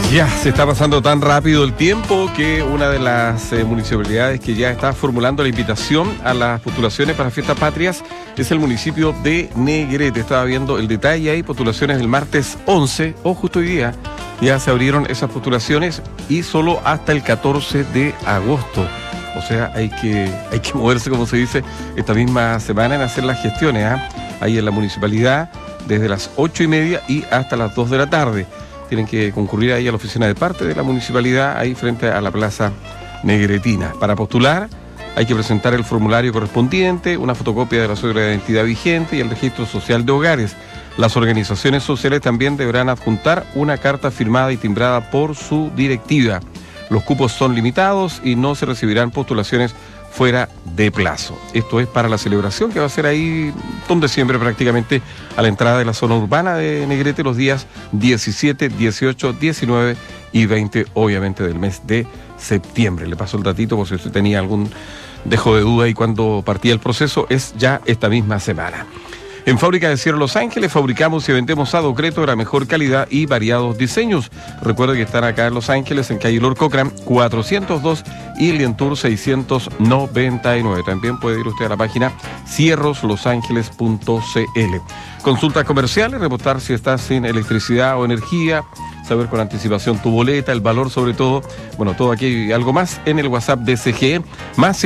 Ya, se está pasando tan rápido el tiempo que una de las municipalidades que ya está formulando la invitación a las postulaciones para fiestas patrias es el municipio de Negrete. Estaba viendo el detalle ahí, postulaciones el martes 11, o justo hoy día, ya se abrieron esas postulaciones y solo hasta el 14 de agosto. O sea, hay que moverse, como se dice, esta misma semana en hacer las gestiones, ahí en la municipalidad, desde las 8:30 y hasta las 2 de la tarde. Tienen que concurrir ahí a la oficina de parte de la municipalidad, ahí frente a la Plaza Negretina. Para postular hay que presentar el formulario correspondiente, una fotocopia de la cédula de identidad vigente y el registro social de hogares. Las organizaciones sociales también deberán adjuntar una carta firmada y timbrada por su directiva. Los cupos son limitados y no se recibirán postulaciones fuera de plazo. Esto es para la celebración que va a ser ahí donde siempre prácticamente a la entrada de la zona urbana de Negrete los días 17, 18, 19 y 20, obviamente del mes de septiembre. Le paso el datito por si usted tenía algún dejo de duda y cuando partía el proceso, es ya esta misma semana. En Fábrica de Cierre Los Ángeles fabricamos y vendemos adocreto de la mejor calidad y variados diseños. Recuerde que están acá en Los Ángeles, en calle Lord Cochran 402 y Lientour 699. También puede ir usted a la página cierroslosangeles.cl. Consultas comerciales, reportar si estás sin electricidad o energía, saber con anticipación tu boleta, el valor sobre todo. Bueno, todo aquí y algo más en el WhatsApp de CGE, más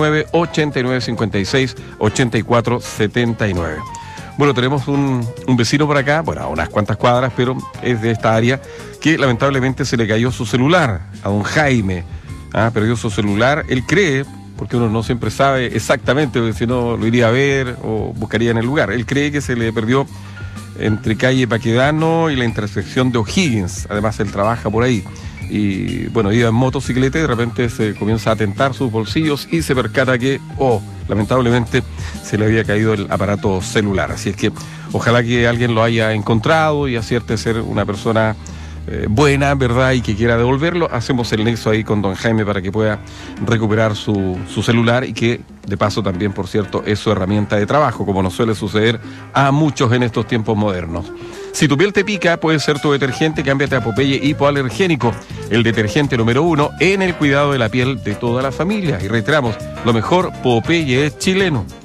569-8956-8479. Bueno, tenemos un vecino por acá, bueno, a unas cuantas cuadras, pero es de esta área, que lamentablemente se le cayó su celular a don Jaime. Perdió su celular, él cree, porque uno no siempre sabe exactamente, porque si no lo iría a ver o buscaría en el lugar. Él cree que se le perdió entre calle Paquedano y la intersección de O'Higgins. Además, él trabaja por ahí. Y bueno, iba en motocicleta y de repente se comienza a tentar sus bolsillos y se percata que, lamentablemente, se le había caído el aparato celular. Así es que ojalá que alguien lo haya encontrado y acierte a ser una persona buena, ¿verdad? Y que quiera devolverlo. Hacemos el nexo ahí con don Jaime para que pueda recuperar su celular y que, de paso, también, por cierto, es su herramienta de trabajo, como nos suele suceder a muchos en estos tiempos modernos. Si tu piel te pica, puede ser tu detergente. Cámbiate a Popeye Hipoalergénico, el detergente número 1 en el cuidado de la piel de toda la familia. Y reiteramos, lo mejor, Popeye es chileno.